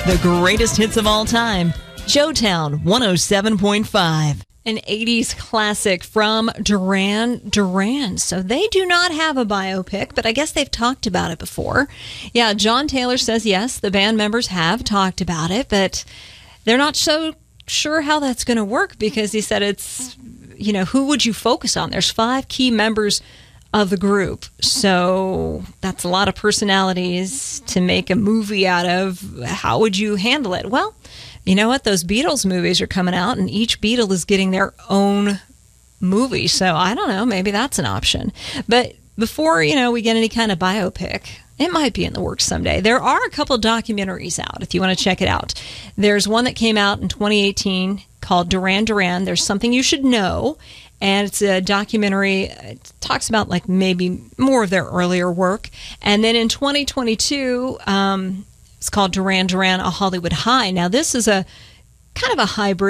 The greatest hits of all time. Joetown 107.5. An 80s classic from Duran Duran. So they do not have a biopic, but I guess they've talked about it before. Yeah, John Taylor says yes, the band members have talked about it, but they're not so sure how that's going to work because he said it's, who would you focus on? There's 5 key members of the group. So that's a lot of personalities to make a movie out of. How would you handle it? Well, you know what? Those Beatles movies are coming out, and each Beatle is getting their own movie. So I don't know. Maybe that's an option. But before, we get any kind of biopic, it might be in the works someday. There are a couple documentaries out if you want to check it out. There's one that came out in 2018 called Duran Duran. There's Something You Should Know. And it's a documentary. It talks about maybe more of their earlier work. And then in 2022, it's called Duran Duran, A Hollywood High. Now, this is a kind of a hybrid.